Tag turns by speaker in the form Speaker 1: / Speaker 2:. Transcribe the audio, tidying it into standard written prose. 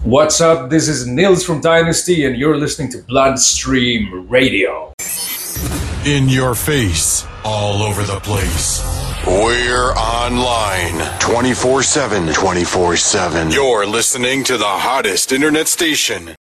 Speaker 1: What's up? This is Nils from Dynasty, and you're listening to Bloodstream Radio.
Speaker 2: In your face, all over the place.
Speaker 3: We're online 24/7. 24/7.
Speaker 2: You're listening to the hottest internet station.